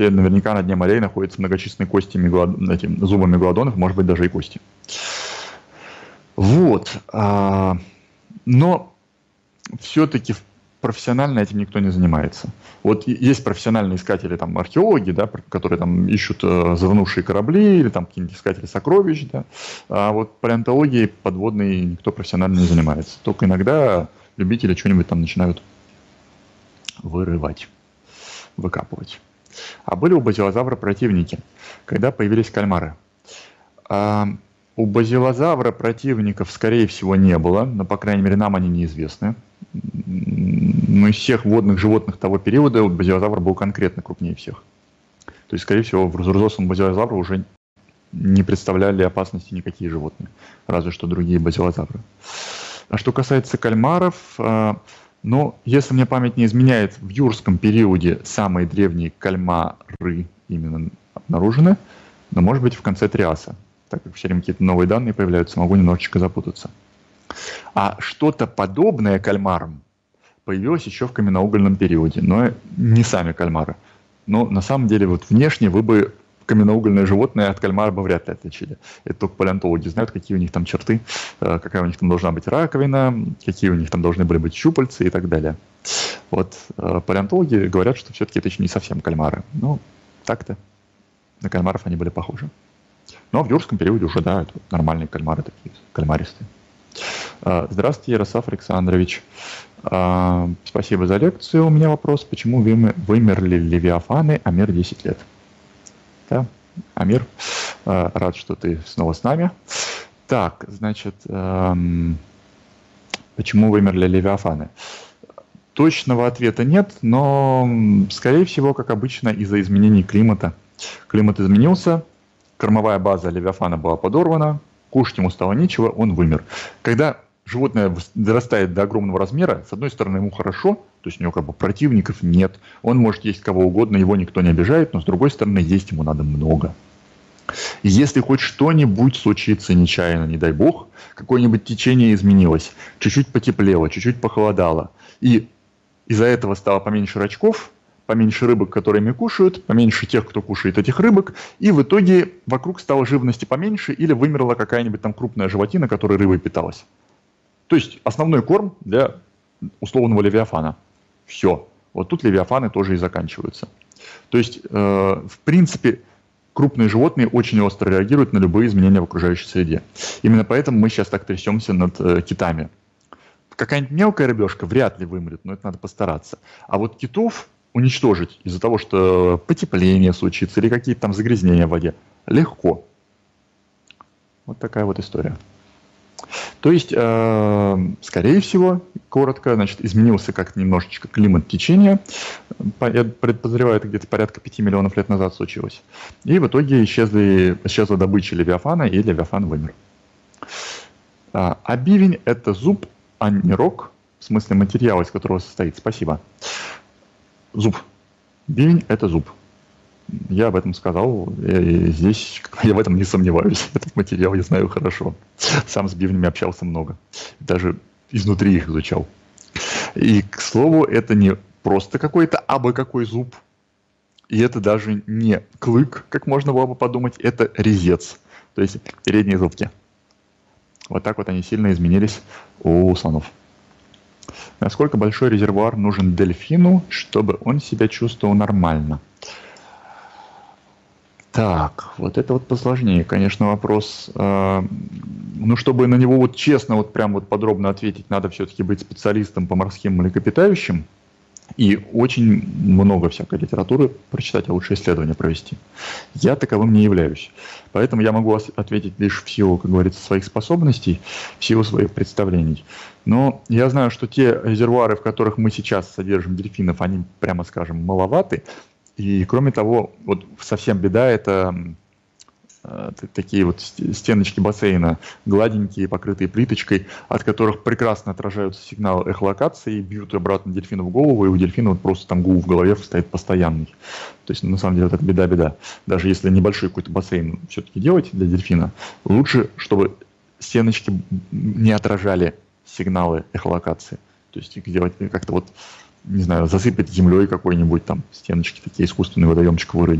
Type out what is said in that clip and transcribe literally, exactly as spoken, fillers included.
наверняка на дне морей находятся многочисленные кости мегалод... эти, зубы мегалодонов, может быть, даже и кости. Вот. Но все-таки профессионально этим никто не занимается. Вот есть профессиональные искатели, там, археологи, да, которые там ищут э, затонувшие корабли или там какие-нибудь искатели сокровищ, да. А вот палеонтологией подводной никто профессионально не занимается. Только иногда любители что-нибудь там начинают вырывать, выкапывать. А были у базилозавра противники, когда появились кальмары. А у базилозавра противников, скорее всего, не было, но, по крайней мере, нам они неизвестны. Но из всех водных животных того периода базилозавр был конкретно крупнее всех. То есть, скорее всего, взрослому базилозавру уже не представляли опасности никакие животные, разве что другие базилозавры. А что касается кальмаров, ну, если мне память не изменяет, в юрском периоде самые древние кальмары именно обнаружены, но, может быть, в конце Триаса. Так как все время какие-то новые данные появляются, могу немножечко запутаться. А что-то подобное кальмарам появилось еще в каменноугольном периоде, но не сами кальмары. Но на самом деле вот внешне вы бы каменноугольное животное от кальмара бы вряд ли отличили. Это только палеонтологи знают, какие у них там черты, какая у них там должна быть раковина, какие у них там должны были быть щупальцы и так далее. Вот палеонтологи говорят, что все-таки это еще не совсем кальмары. Ну, так-то на кальмаров они были похожи. Но в юрском периоде уже, да, это нормальные кальмары такие, кальмаристые. Здравствуйте, Ярослав Александрович. Спасибо за лекцию. У меня вопрос. Почему вымерли левиафаны, а мир десять лет? Да, Амир, рад, что ты снова с нами. Так, значит, почему вымерли левиафаны? Точного ответа нет, но, скорее всего, как обычно, из-за изменений климата. Климат изменился, кормовая база левиафана была подорвана, кушать ему стало нечего, он вымер. Когда животное дорастает до огромного размера, с одной стороны, ему хорошо, то есть у него как бы противников нет, он может есть кого угодно, его никто не обижает, но с другой стороны, есть ему надо много. И если хоть что-нибудь случится нечаянно, не дай бог, какое-нибудь течение изменилось, чуть-чуть потеплело, чуть-чуть похолодало, и из-за этого стало поменьше рачков, поменьше рыбок, которые ими кушают, поменьше тех, кто кушает этих рыбок, и в итоге вокруг стало живности поменьше или вымерла какая-нибудь там крупная животина, которая рыбой питалась. То есть основной корм для условного левиафана. Все. Вот тут левиафаны тоже и заканчиваются. То есть, э, в принципе, крупные животные очень остро реагируют на любые изменения в окружающей среде. Именно поэтому мы сейчас так трясемся над э, китами. Какая-нибудь мелкая рыбешка вряд ли вымрет, но это надо постараться. А вот китов уничтожить из-за того, что потепление случится или какие-то там загрязнения в воде, легко. Вот такая вот история. То есть, э, скорее всего, коротко, значит, изменился как-то немножечко климат течения. Я подозреваю, это где-то порядка пяти миллионов лет назад случилось. И в итоге исчезли, исчезла добыча левиафана, и левиафан вымер. А, а бивень – это зуб, а не рог, в смысле материала, из которого состоит. Спасибо. Зуб. Бивень – это зуб. Я об этом сказал, и здесь я в этом не сомневаюсь. Этот материал я знаю хорошо. Сам с бивнями общался много. Даже изнутри их изучал. И, к слову, это не просто какой-то абы какой зуб. И это даже не клык, как можно было бы подумать, это резец. То есть передние зубки. Вот так вот они сильно изменились у слонов. Насколько большой резервуар нужен дельфину, чтобы он себя чувствовал нормально? Так, вот это вот посложнее, конечно, вопрос. Э, ну, чтобы на него вот честно, вот прям вот подробно ответить, надо все-таки быть специалистом по морским млекопитающим и очень много всякой литературы прочитать, а лучше исследования провести. Я таковым не являюсь. Поэтому я могу ответить лишь в силу, как говорится, своих способностей, в силу своих представлений. Но я знаю, что те резервуары, в которых мы сейчас содержим дельфинов, они, прямо скажем, маловаты. И кроме того, вот совсем беда – это э, такие вот стеночки бассейна, гладенькие, покрытые плиточкой, от которых прекрасно отражаются сигналы эхолокации, бьют обратно дельфину в голову, и у дельфина вот просто там гул в голове стоит постоянный. То есть, на самом деле, вот это беда-беда. Даже если небольшой какой-то бассейн все-таки делать для дельфина, лучше, чтобы стеночки не отражали сигналы эхолокации. То есть их делать как-то вот не знаю, засыпать землей какой-нибудь, там, стеночки такие, искусственный водоемчик вырыть.